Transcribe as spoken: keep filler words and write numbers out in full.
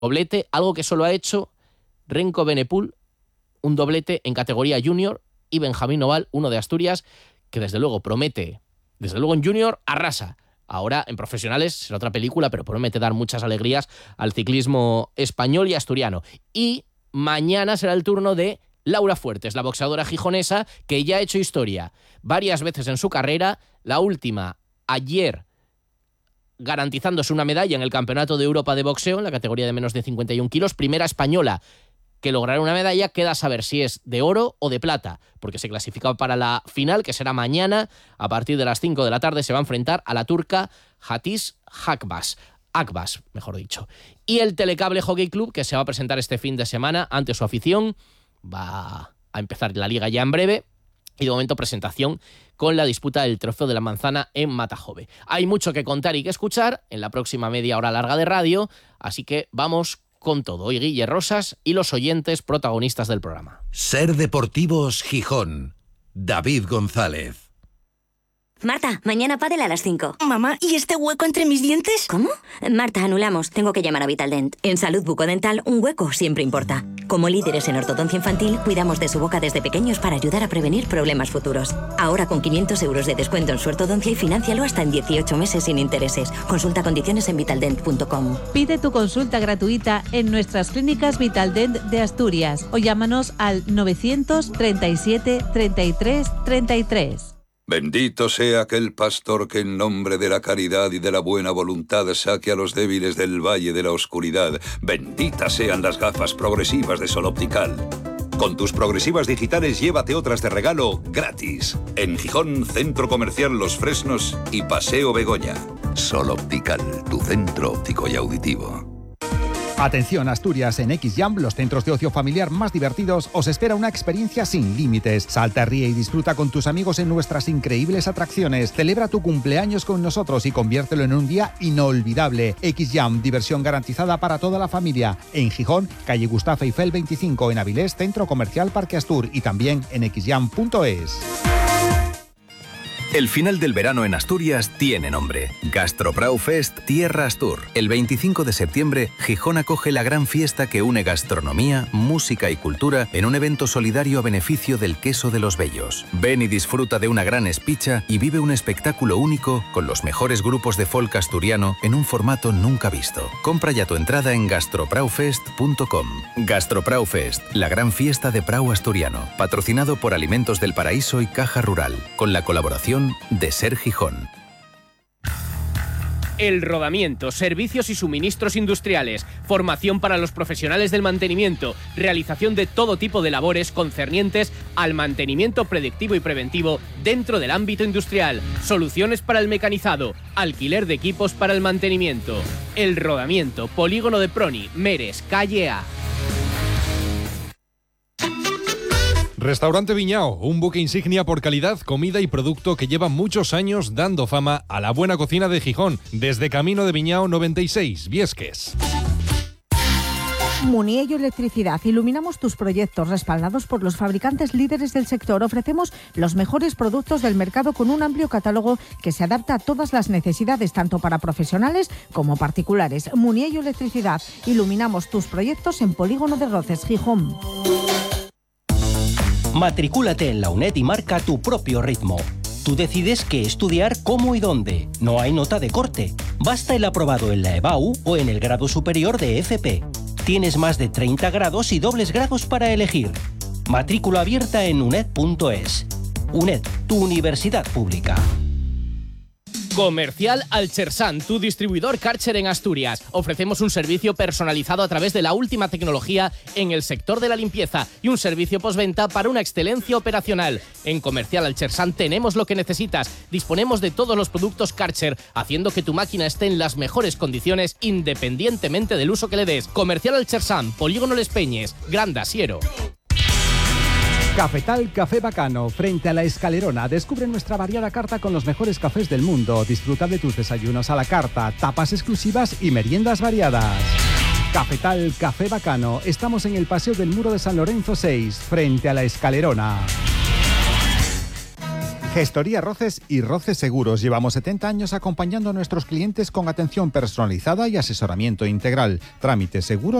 doblete, algo que solo ha hecho Renko Benepul, un doblete en categoría junior, y Benjamín Noval, uno de Asturias, que desde luego promete, desde luego en junior arrasa. Ahora en profesionales será otra película, pero promete dar muchas alegrías al ciclismo español y asturiano. Y mañana será el turno de Laura Fuertes, la boxeadora gijonesa, que ya ha hecho historia varias veces en su carrera, la última ayer garantizándose una medalla en el Campeonato de Europa de Boxeo en la categoría de menos de cincuenta y un kilos, primera española que logrará una medalla. Queda saber si es de oro o de plata, porque se clasifica para la final, que será mañana a partir de las cinco de la tarde. Se va a enfrentar a la turca Hatice Akbas, Akbas, mejor dicho. Y el Telecable Hockey Club, que se va a presentar este fin de semana ante su afición, va a empezar la liga ya en breve, y de momento presentación con la disputa del Trofeo de la Manzana en Matajove. Hay mucho que contar y que escuchar en la próxima media hora larga de radio, así que vamos con todo. Hoy Guille Rosas y los oyentes protagonistas del programa. Ser Deportivos Gijón. David González. Marta, mañana pádel a las cinco. Mamá, ¿y este hueco entre mis dientes? ¿Cómo? Marta, anulamos. Tengo que llamar a Vitaldent. En salud bucodental, un hueco siempre importa. Como líderes en ortodoncia infantil, cuidamos de su boca desde pequeños para ayudar a prevenir problemas futuros. Ahora con quinientos euros de descuento en su ortodoncia y financialo hasta en dieciocho meses sin intereses. Consulta condiciones en vitaldent punto com. Pide tu consulta gratuita en nuestras clínicas Vitaldent de Asturias o llámanos al novecientos treinta y siete treinta y tres treinta y tres. Bendito sea aquel pastor que en nombre de la caridad y de la buena voluntad saque a los débiles del valle de la oscuridad. Benditas sean las gafas progresivas de Sol Optical. Con tus progresivas digitales llévate otras de regalo gratis. En Gijón, Centro Comercial Los Fresnos y Paseo Begoña. Sol Optical, tu centro óptico y auditivo. Atención Asturias, en X-Jam, los centros de ocio familiar más divertidos, os espera una experiencia sin límites. Salta, ríe y disfruta con tus amigos en nuestras increíbles atracciones. Celebra tu cumpleaños con nosotros y conviértelo en un día inolvidable. X-Jam, diversión garantizada para toda la familia. En Gijón, calle Gustavo Eiffel veinticinco, en Avilés, Centro Comercial Parque Astur, y también en x jam punto es. El final del verano en Asturias tiene nombre. Gastroprau Fest Tierra Astur. El veinticinco de septiembre, Gijón acoge la gran fiesta que une gastronomía, música y cultura en un evento solidario a beneficio del queso de los Bellos. Ven y disfruta de una gran espicha y vive un espectáculo único con los mejores grupos de folk asturiano en un formato nunca visto. Compra ya tu entrada en gastropraufest punto com. Gastroprau Fest, la gran fiesta de Prau asturiano, patrocinado por Alimentos del Paraíso y Caja Rural, con la colaboración de Ser Gijón. El rodamiento, servicios y suministros industriales, formación para los profesionales del mantenimiento, realización de todo tipo de labores concernientes al mantenimiento predictivo y preventivo dentro del ámbito industrial, soluciones para el mecanizado, alquiler de equipos para el mantenimiento. El rodamiento, Polígono de Proni, Meres, calle A. Restaurante Viñao, un buque insignia por calidad, comida y producto que lleva muchos años dando fama a la buena cocina de Gijón, desde Camino de Viñao noventa y seis, Viesques. Muniello Electricidad. Iluminamos tus proyectos respaldados por los fabricantes líderes del sector. Ofrecemos los mejores productos del mercado con un amplio catálogo que se adapta a todas las necesidades, tanto para profesionales como particulares. Muniello Electricidad. Iluminamos tus proyectos en Polígono de Roces, Gijón. Matricúlate en la UNED y marca tu propio ritmo. Tú decides qué estudiar, cómo y dónde. No hay nota de corte. Basta el aprobado en la EBAU o en el grado superior de F P. Tienes más de treinta grados y dobles grados para elegir. Matrícula abierta en uned punto es. UNED, tu universidad pública. Comercial Alchersan, tu distribuidor Karcher en Asturias. Ofrecemos un servicio personalizado a través de la última tecnología en el sector de la limpieza y un servicio postventa para una excelencia operacional. En Comercial Alchersan tenemos lo que necesitas. Disponemos de todos los productos Karcher, haciendo que tu máquina esté en las mejores condiciones independientemente del uso que le des. Comercial Alchersan, Polígono Les Peñes, Gran Asiero. Cafetal Café Bacano, frente a la Escalerona. Descubre nuestra variada carta con los mejores cafés del mundo. Disfruta de tus desayunos a la carta, tapas exclusivas y meriendas variadas. Cafetal Café Bacano. Estamos en el Paseo del Muro de San Lorenzo seis, frente a la Escalerona. Gestoría Roces y Roces Seguros. Llevamos setenta años acompañando a nuestros clientes con atención personalizada y asesoramiento integral. Trámites seguros